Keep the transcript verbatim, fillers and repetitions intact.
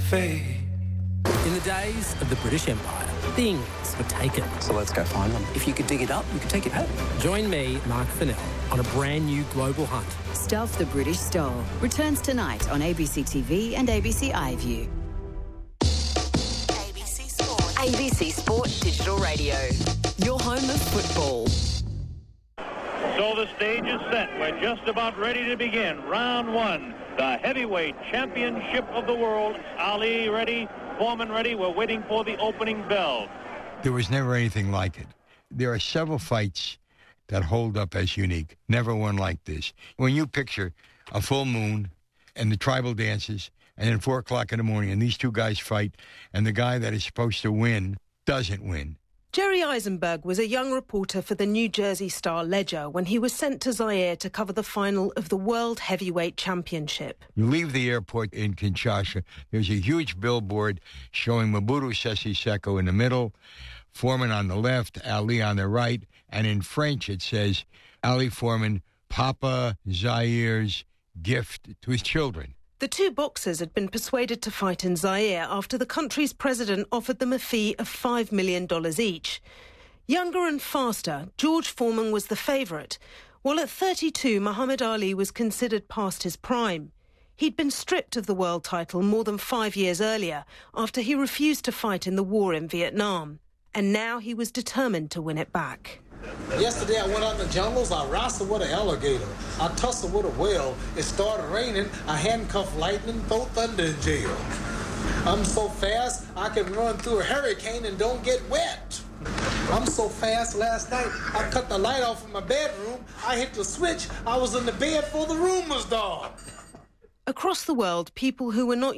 fade. In the days of the British Empire, things were taken. So let's go find them. If you could dig it up, you could take it home. Join me, Mark Fennell, on a brand new global hunt. Stuff the British Stole returns tonight on A B C T V and A B C iView. A B C Sport. A B C Sport Digital Radio. Your home of football. So the stage is set. We're just about ready to begin. Round one. The heavyweight championship of the world. Ali ready, Foreman ready. We're waiting for the opening bell. There was never anything like it. There are several fights that hold up as unique. Never one like this. When you picture a full moon and the tribal dances, and then four o'clock in the morning, and these two guys fight, and the guy that is supposed to win doesn't win. Jerry Eisenberg was a young reporter for the New Jersey Star-Ledger when he was sent to Zaire to cover the final of the World Heavyweight Championship. You leave the airport in Kinshasa, there's a huge billboard showing Mobutu Sese Seko in the middle, Foreman on the left, Ali on the right, and in French it says, Ali Foreman, Papa Zaire's gift to his children. The two boxers had been persuaded to fight in Zaire after the country's president offered them a fee of five million dollars each. Younger and faster, George Foreman was the favourite, while at thirty-two, Muhammad Ali was considered past his prime. He'd been stripped of the world title more than five years earlier after he refused to fight in the war in Vietnam. And now he was determined to win it back. Yesterday I went out in the jungles, I wrestled with an alligator. I tussled with a whale. It started raining, I handcuffed lightning, throw thunder in jail. I'm so fast, I can run through a hurricane and don't get wet. I'm so fast, last night I cut the light off in my bedroom, I hit the switch, I was in the bed before the room was dark. Across the world, people who were not